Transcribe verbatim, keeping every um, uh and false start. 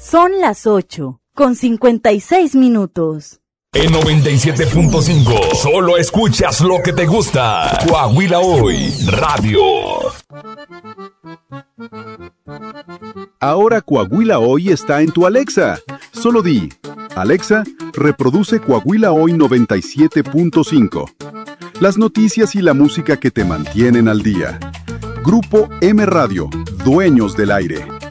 Son las ocho, con cincuenta y seis minutos. En noventa y siete punto cinco, solo escuchas lo que te gusta. Coahuila Hoy, radio. Ahora Coahuila Hoy está en tu Alexa. Solo di, Alexa, reproduce Coahuila Hoy noventa y siete punto cinco. Las noticias y la música que te mantienen al día. Grupo M Radio, dueños del aire.